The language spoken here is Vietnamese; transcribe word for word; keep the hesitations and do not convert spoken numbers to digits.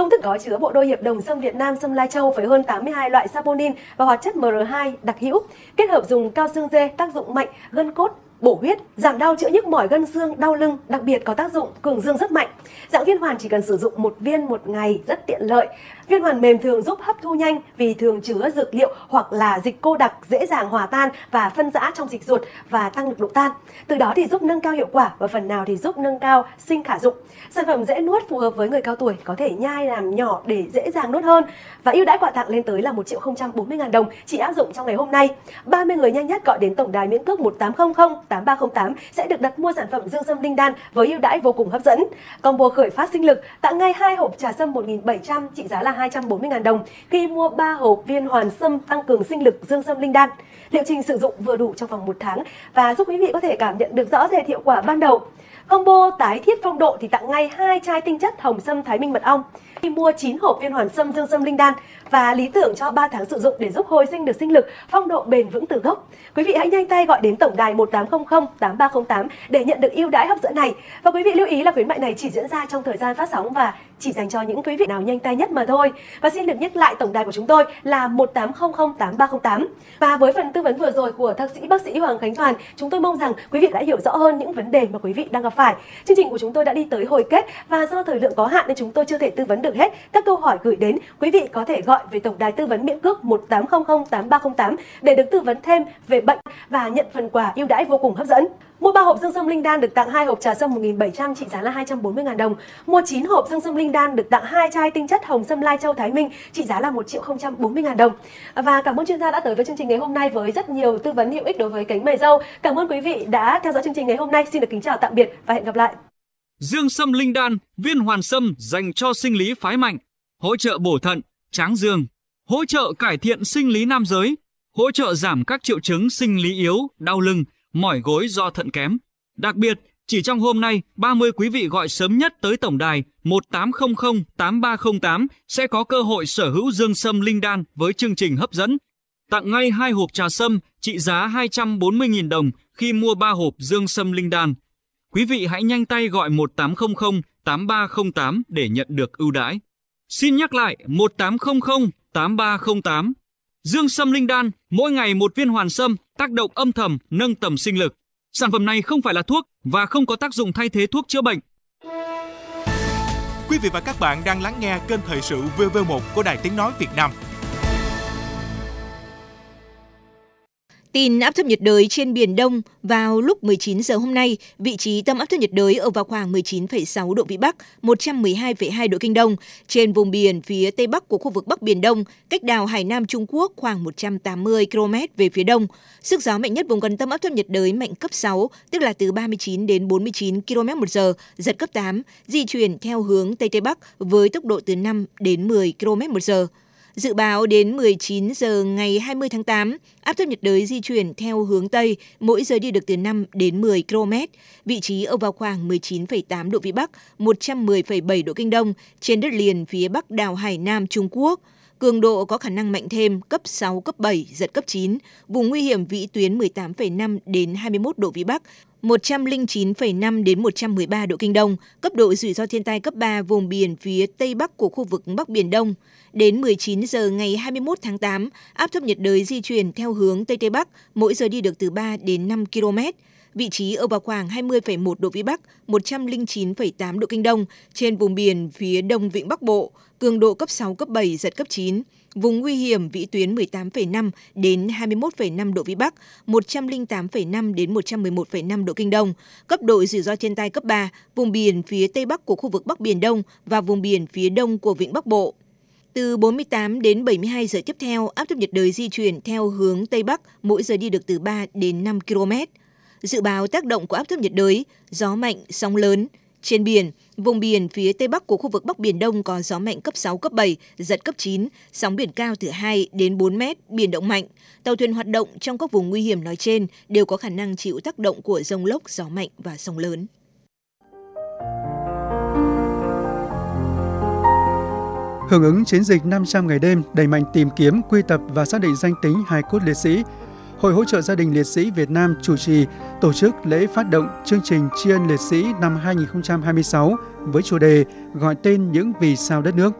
Công thức có chứa bộ đôi hiệp đồng sâm Việt Nam sâm Lai Châu với hơn tám mươi hai loại saponin và hoạt chất M R hai đặc hữu, kết hợp dùng cao xương dê tác dụng mạnh, gân cốt, bổ huyết, giảm đau chữa nhức mỏi gân xương, đau lưng, đặc biệt có tác dụng cường dương rất mạnh. Dạng viên hoàn chỉ cần sử dụng một viên một ngày, rất tiện lợi. Viên hoàn mềm thường giúp hấp thu nhanh vì thường chứa dược liệu hoặc là dịch cô đặc dễ dàng hòa tan và phân rã trong dịch ruột và tăng lực độ tan. Từ đó thì giúp nâng cao hiệu quả và phần nào thì giúp nâng cao sinh khả dụng. Sản phẩm dễ nuốt, phù hợp với người cao tuổi, có thể nhai làm nhỏ để dễ dàng nuốt hơn. Và ưu đãi quà tặng lên tới là một triệu không trăm bốn mươi nghìn đồng chỉ áp dụng trong ngày hôm nay. ba mươi người nhanh nhất gọi đến tổng đài miễn cước một tám không không tám ba không tám sẽ được đặt mua sản phẩm dương sâm linh đan với ưu đãi vô cùng hấp dẫn. Combo khởi phát sinh lực tặng ngay hai hộp trà sâm một nghìn bảy trăm trị giá là hai trăm bốn mươi nghìn đồng khi mua ba hộp viên hoàn sâm tăng cường sinh lực dương sâm linh đan. Liệu trình sử dụng vừa đủ trong vòng một tháng và giúp quý vị có thể cảm nhận được rõ rệt hiệu quả ban đầu. Combo tái thiết phong độ thì tặng ngay hai chai tinh chất hồng sâm Thái Minh mật ong khi mua chín hộp viên hoàn sâm dương sâm linh đan và lý tưởng cho ba tháng sử dụng để giúp hồi sinh được sinh lực, phong độ bền vững từ gốc. Quý vị hãy nhanh tay gọi đến tổng đài một tám không không tám ba không tám để nhận được ưu đãi hấp dẫn này. Và quý vị lưu ý là khuyến mại này chỉ diễn ra trong thời gian phát sóng và chỉ dành cho những quý vị nào nhanh tay nhất mà thôi. Và xin được nhắc lại tổng đài của chúng tôi là một tám không không tám ba không tám. Và với phần tư vấn vừa rồi của thạc sĩ bác sĩ Hoàng Khánh Toàn, chúng tôi mong rằng quý vị đã hiểu rõ hơn những vấn đề mà quý vị đang gặp phải. Chương trình của chúng tôi đã đi tới hồi kết và do thời lượng có hạn nên chúng tôi chưa thể tư vấn được hết các câu hỏi gửi đến. Quý vị có thể gọi về tổng đài tư vấn miễn cước một tám không không tám ba không tám để được tư vấn thêm về bệnh và nhận phần quà ưu đãi vô cùng hấp dẫn. Mua ba hộp dương sâm linh đan được tặng hai hộp trà sâm một nghìn bảy trăm trị giá là hai trăm bốn mươi nghìn đồng. Mua chín hộp dương sâm linh đan được tặng hai chai tinh chất hồng sâm Lai Châu Thái Minh trị giá là một triệu không trăm bốn mươi nghìn đồng. Và cảm ơn chuyên gia đã tới với chương trình ngày hôm nay với rất nhiều tư vấn hữu ích đối với cánh mày râu. Cảm ơn quý vị đã theo dõi chương trình ngày hôm nay. Xin được kính chào tạm biệt và hẹn gặp lại. Dương sâm linh đan, viên hoàn sâm dành cho sinh lý phái mạnh, hỗ trợ bổ thận, tráng dương, hỗ trợ cải thiện sinh lý nam giới, hỗ trợ giảm các triệu chứng sinh lý yếu, đau lưng, mỏi gối do thận kém. Đặc biệt, chỉ trong hôm nay, ba mươi quý vị gọi sớm nhất tới tổng đài một tám không không tám ba không tám sẽ có cơ hội sở hữu dương sâm linh đan với chương trình hấp dẫn. Tặng ngay hai hộp trà sâm trị giá hai trăm bốn mươi nghìn đồng khi mua ba hộp dương sâm linh đan. Quý vị hãy nhanh tay gọi một tám không không tám ba không tám để nhận được ưu đãi. Xin nhắc lại một tám không không tám ba không tám. Dương sâm linh đan, mỗi ngày một viên hoàn sâm, tác động âm thầm nâng tầm sinh lực. Sản phẩm này không phải là thuốc và không có tác dụng thay thế thuốc chữa bệnh. Quý vị và các bạn đang lắng nghe kênh thời sự vê vê một của Đài Tiếng nói Việt Nam. Tin áp thấp nhiệt đới trên Biển Đông vào lúc mười chín giờ hôm nay, vị trí tâm áp thấp nhiệt đới ở vào khoảng mười chín phẩy sáu độ Vĩ Bắc, một trăm mười hai phẩy hai độ Kinh Đông, trên vùng biển phía Tây Bắc của khu vực Bắc Biển Đông, cách đảo Hải Nam Trung Quốc khoảng một trăm tám mươi ki lô mét về phía đông. Sức gió mạnh nhất vùng gần tâm áp thấp nhiệt đới mạnh cấp sáu, tức là từ ba mươi chín đến bốn mươi chín ki lô mét một giờ, giật cấp tám, di chuyển theo hướng Tây Tây Bắc với tốc độ từ năm đến mười ki lô mét một giờ. Dự báo đến mười chín giờ ngày hai mươi tháng tám, áp thấp nhiệt đới di chuyển theo hướng Tây, mỗi giờ đi được từ năm đến mười ki lô mét, vị trí ở vào khoảng mười chín phẩy tám độ Vĩ Bắc, một trăm mười phẩy bảy độ Kinh Đông, trên đất liền phía Bắc đảo Hải Nam Trung Quốc. Cường độ có khả năng mạnh thêm cấp sáu, cấp bảy, giật cấp chín, vùng nguy hiểm vĩ tuyến mười tám phẩy năm đến hai mươi mốt độ Vĩ Bắc, một trăm lẻ chín phẩy năm đến một trăm mười ba độ Kinh Đông, cấp độ rủi ro thiên tai cấp ba vùng biển phía Tây Bắc của khu vực Bắc Biển Đông. Đến mười chín giờ ngày hai mươi mốt tháng tám, áp thấp nhiệt đới di chuyển theo hướng Tây Tây Bắc, mỗi giờ đi được từ ba đến năm ki lô mét. Vị trí ở vào khoảng hai mươi phẩy một độ Vĩ Bắc, một trăm lẻ chín phẩy tám độ Kinh Đông, trên vùng biển phía Đông Vịnh Bắc Bộ, cường độ cấp sáu, cấp bảy, giật cấp chín. Vùng nguy hiểm vĩ tuyến mười tám phẩy năm đến hai mươi mốt phẩy năm độ Vĩ Bắc, một trăm lẻ tám phẩy năm đến một trăm mười một phẩy năm độ Kinh Đông, cấp độ rủi ro thiên tai cấp ba, vùng biển phía Tây Bắc của khu vực Bắc Biển Đông và vùng biển phía Đông của Vịnh Bắc Bộ. Từ bốn mươi tám đến bảy mươi hai giờ tiếp theo, áp thấp nhiệt đới di chuyển theo hướng Tây Bắc, mỗi giờ đi được từ ba đến năm ki lô mét. Dự báo tác động của áp thấp nhiệt đới, gió mạnh, sóng lớn. Trên biển, vùng biển phía Tây Bắc của khu vực Bắc Biển Đông có gió mạnh cấp sáu, cấp bảy, giật cấp chín, sóng biển cao từ hai đến bốn mét, biển động mạnh. Tàu thuyền hoạt động trong các vùng nguy hiểm nói trên đều có khả năng chịu tác động của dông lốc, gió mạnh và sóng lớn. Hưởng ứng chiến dịch năm trăm ngày đêm đẩy mạnh tìm kiếm, quy tập và xác định danh tính hài cốt liệt sĩ, Hội hỗ trợ gia đình liệt sĩ Việt Nam chủ trì tổ chức lễ phát động chương trình tri ân liệt sĩ năm hai nghìn không trăm hai mươi sáu với chủ đề gọi tên những vì sao đất nước.